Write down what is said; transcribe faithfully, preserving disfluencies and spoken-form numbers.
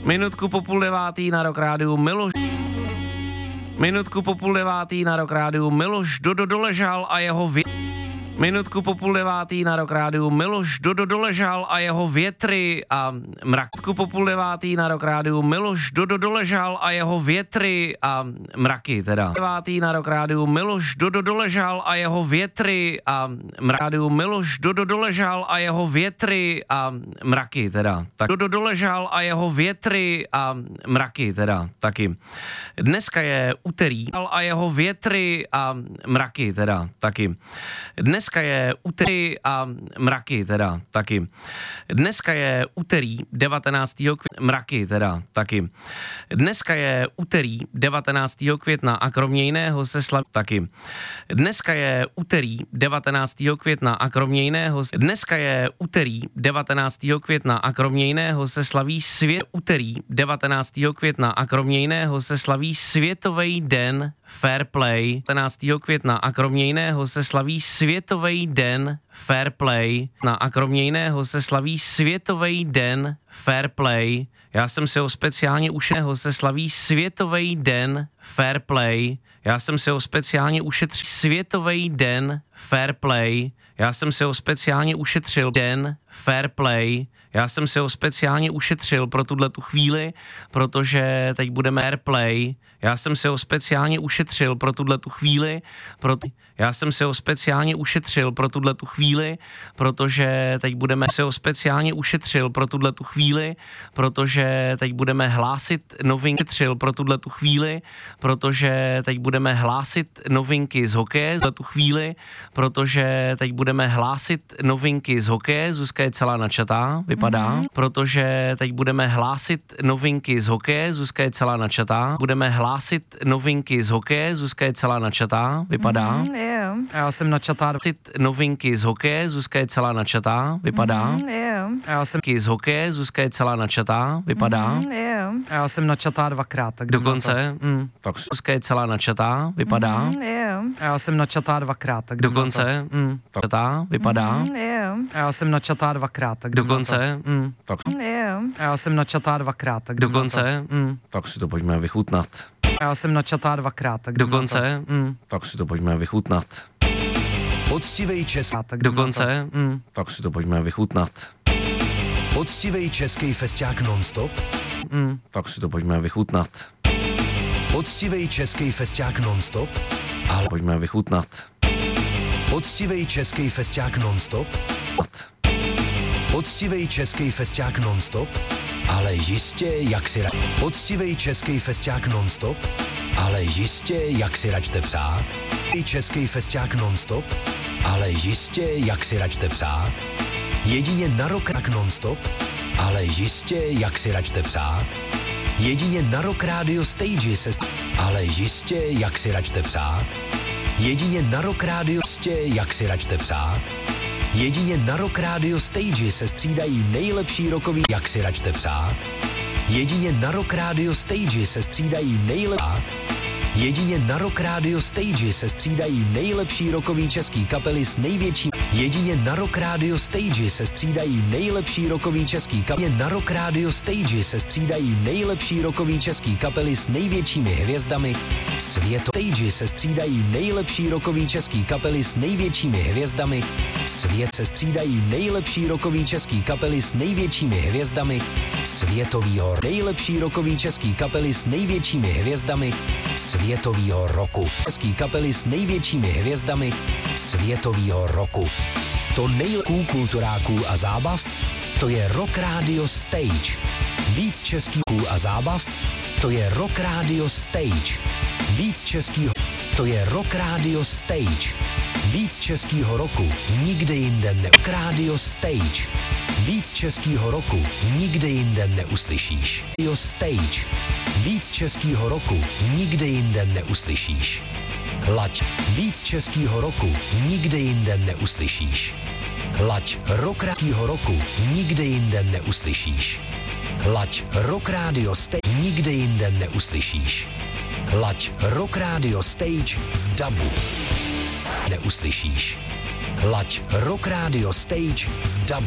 Minutku po půl devátý na Rock Rádiu Miloš. Minutku po půl devátý na Rock Rádiu Miloš Dodo doležal a jeho vě... Minutku po půl devátý na Rock Rádiu Miloš Dodo doležal a jeho větry a mrak. Minutku po půl devátý na Rock Rádiu Miloš Dodo doležal a jeho větry a mraky teda. Devátý na Rock Rádiu Miloš Dodo doležal a jeho větry a mrak. Rádiu Miloš Dodo doležal a jeho větry a mraky teda. Tak Dodo doležal a jeho větry a mraky teda taky. Dneska je úterý a jeho větry a mraky teda taky. Dneska je úterý a mraky teda taky. Dneska je úterý devatenáctého května mraky teda taky. Dneska je úterý devatenáctého května a kromě jiného se slaví taky. Dneska je úterý devatenáctého května a kromě jiného Dneska je úterý devatenáctého května a kromě jiného se slaví svět úterý devatenáctého května a kromě jiného se slaví Světový den Fair Play. devatenáctého května a kromě jiného se slaví Světový den Fair Play. Na a kromě jiného se slaví Světový den Fair Play. Já jsem si ho speciálně ušetřil, se slaví Světový den Fair Play. Já jsem si ho speciálně ušetřil Světový den Fair Play. Já jsem si ho speciálně ušetřil den Fair Play. Já jsem si ho speciálně ušetřil pro tuhle tu chvíli, protože teď budeme Fair Play. Já jsem si ho speciálně ušetřil pro tuhle tu chvíli, proto já jsem si ho speciálně ušetřil pro tuhle tu chvíli, protože teď budeme si ho speciálně ušetřil pro tuhle tu chvíli, protože teď budeme hlásit novinky ušetřil pro tuhle tu chvíli, protože teď budeme hlásit novinky z hokeje za tu chvíli, protože teď budeme hlásit novinky z hokeje, Zuzka je celá načatá, vypadá, mm-hmm. protože teď budeme hlásit novinky z hokeje, Zuzka je celá načatá, budeme hlásit novinky z hokeje, Zuzka je celá načatá, vypadá. Mm-hmm. Yeah. Já jsem načatá. Novinky z hokeje, Zuzka je celá načatá, vypadá. Mm, yeah. Já jsem z hokeje, Zuzka je celá načatá, vypadá. Mm, yeah. Já jsem načatá dvakrát, tak dokonce. Mm. Tak Zuzka je celá načatá, vypadá. Mm, yeah. Já jsem načatá dvakrát, tak dokonce. Mm. Tak načatá, vypadá. Mm, yeah. Já jsem načatá dvakrát, tak dokonce. Mm. Tak yeah. Já jsem načatá dvakrát, tak dokonce. Mm. Tak si to pojďme vychutnat. Já jsem načatá dvakrát, tak dokonce. Mm. Tak si to pojďme vychutnat. Poctivej český. Tak dokonce. Mm. Tak si to pojďme vychutnat. Poctivej český festiák nonstop. Mm. Tak si to pojďme vychutnat. Poctivej český festiák nonstop. Ale pojďme vychutnat. Poctivej český festiák nonstop. Poctivej český festiák nonstop. Ale jistě, jak si ra... Poctivej český festiák nonstop. Ale jistě, jak si račte přát. Český festiák nonstop. Ale jistě, jak si račte přát. Jedině na Rock nonstop. Ale jistě, jak si račte přát. Jedině na Rock Radio Stage se... Ale jistě, jak si račte přát. Jedině na Rock Radio jistě, jak si račte přát. Jedině na Rock Radio Stage se střídají nejlepší rockový, jak si račte přát. Jedině na Rock Radio Stage se střídají nejlepší. Jedině na Rock Radio Stage se střídají nejlepší rockový český kapely s největším. Jedině na Rock Radio Stage se střídají nejlepší rockový český kapely. Na Rock Radio Stage se střídají nejlepší rockový český kapely s největšími hvězdami světa. Stage se střídají nejlepší rockový český kapely s největšími hvězdami svět. Se střídají nejlepší rockový český kapely s největšími hvězdami světovýho. Nejlepší rockový český kapely s největšími hvězdami světovýho roku. Český kapely s největšími hvězdami světovýho roku. To nejlepší kulturáků a zábav, to je Rock Radio Stage. Víc českých a zábav, to je Rock Radio Stage. Víc českýho, to je Rock Radio Stage. Víc českýho roku nikde jinde ne. Rock Radio Stage. Víc českýho roku nikde jinde neuslyšíš. Radio Stage. Víc českýho roku nikde jinde neuslyšíš. Laď. Víc českýho roku nikde jinde neuslyšíš. Laď Rock Radio roku nikde jinde neuslyšíš. Laď Rock Radio Stage nikde jinde neuslyšíš. Laď Rock Radio Stage v dabu neuslyšíš. Laď Rock Radio Stage v dabu